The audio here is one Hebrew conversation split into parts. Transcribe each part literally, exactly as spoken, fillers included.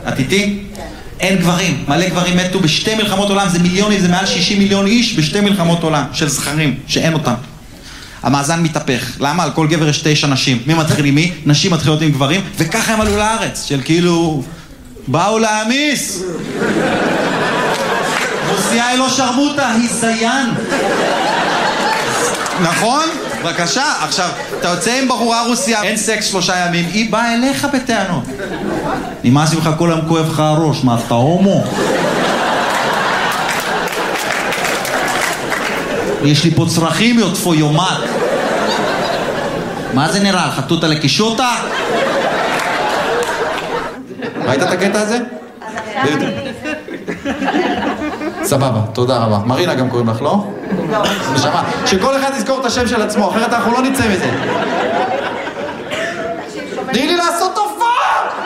את איתי? אין גברים, מלא גברים מתו בשתי מלחמות עולם, זה מיליונים, זה מעל שישים מיליון איש בשתי מלחמות עולם של זכרים, שאין אותם. המאזן מתהפך. למה? על כל גבר יש תשע נשים. מי מתחיל עם מי? נשים מתחילות עם גברים, וככה הם עלו לארץ, של כאילו... באו להמיס! רוסיה היא לא שרמוטה, היא זיין. נכון? בבקשה. עכשיו, אתה יוצא עם בחורה רוסיה, אין סקס שלושה ימים, היא באה אליך בטענות. נמאס ממך כל היום כואב לך הראש, מה, אתה הומו? יש לי פה צרכים, יוטפו יומת. מה זה נראה? חטוטה לקישוטה? ראית את הקטע הזה? סבבה, תודה רבה. מרינה גם קוראים לך, לא? נשמה, שכל אחד יזכור את השם של עצמו, אחרת אנחנו לא נצא מזה. תני לי לעשות תופעה!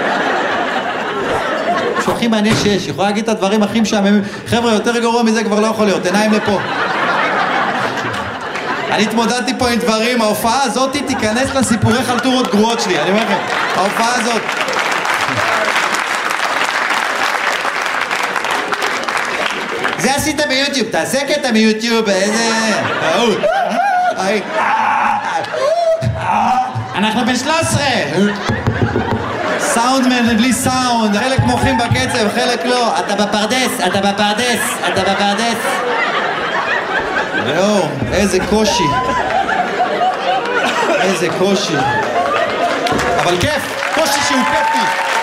שהוא הכי מעניין שיש, יכולה להגיד את הדברים הכי משעממים. חבר'ה, יותר גרוע מזה כבר לא יכול להיות, עיניים לפה. אני התמודדתי פה עם דברים, ההופעה הזאת תיכנס לסיפורי חלטורות גרועות שלי, אני אומר לכם, ההופעה הזאת. זה עשית ביוטיוב, תעשה קטע מיוטיוב, איזה... אנחנו בן שלוש עשרה! סאונדמן בלי סאונד, חלק מוחים בקצב, חלק לא. אתה בפרדס, אתה בפרדס, אתה בפרדס. ראו, איזה קושי. איזה קושי. אבל כיף, קושי שהוא כיפי.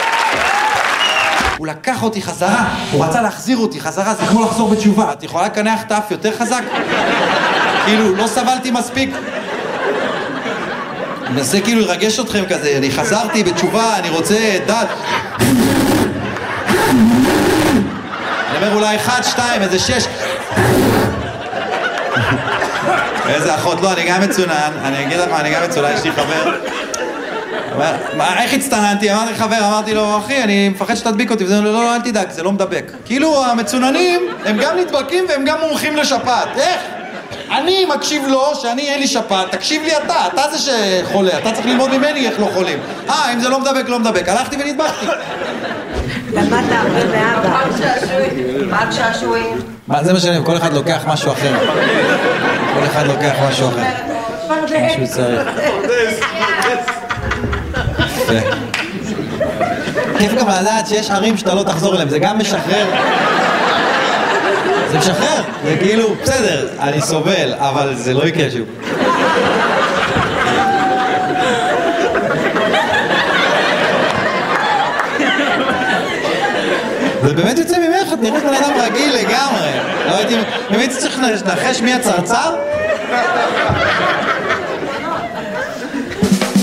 הוא לקח אותי חזרה, הוא רצה להחזיר אותי חזרה, זה כמו לחזור בתשובה. את יכולה לקנח את האף יותר חזק? כאילו, לא סבלתי מספיק. אני מנסה כאילו לרגש אתכם כזה, אני חזרתי בתשובה, אני רוצה דת. אני אומר אולי אחד, שתיים, איזה שש. איזה אחות, לא, אני גם מצונן, אני אגיד לך מה, אני גם מצונן, יש לי חבר. מה, איך הצטננתי? אמרתי חבר, אמרתי לו, אחי, אני מפחד שתדביק אותי, וזה לא, לא, אל תדאג, זה לא מדבק. כאילו, המצוננים, הם גם נדבקים והם גם מומחים לשפעת. איך? אני מקשיב לו שאני אין לי שפעת, תקשיב לי אתה, אתה זה שחולה, אתה צריך ללמוד ממני איך לא חולים. אה, אם זה לא מדבק, לא מדבק. הלכתי ונדבקתי. למדת הרבה מאבא. רק שעשועים. מה, זה מה שאני, כל אחד לוקח משהו אחר. כל אחד לוקח משהו אחר. משהו צריך. כיף גם לדעת שיש ערים שאתה לא תחזור אליהם, זה גם משחרר. זה משחרר, זה כאילו, בסדר, אני סובל, אבל זה לא יקרה שוב. זה באמת יוצא ממך, את נראית בן אדם רגיל לגמרי. לא הייתי, באמת צריך לנחש מי הצרצר?